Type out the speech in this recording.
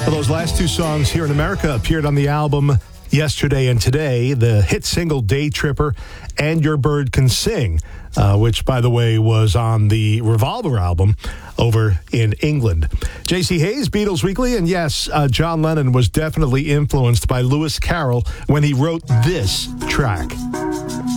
Well, those last two songs here in America appeared on the album Yesterday and Today, the hit single Day Tripper and Your Bird Can Sing, which, by the way, was on the Revolver album over in England. J.C. Hayes, Beatles Weekly, and yes, John Lennon was definitely influenced by Lewis Carroll when he wrote this track.